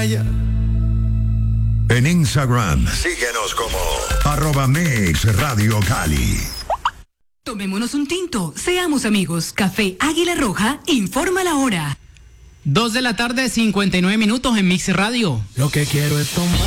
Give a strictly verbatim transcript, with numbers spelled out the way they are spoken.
playa. En Instagram, síguenos como arroba Mix Radio Cali. Tomémonos un tinto, seamos amigos. Café Águila Roja informa la hora. Dos de la tarde, cincuenta y nueve minutos en Mix Radio. Lo que quiero es tomar.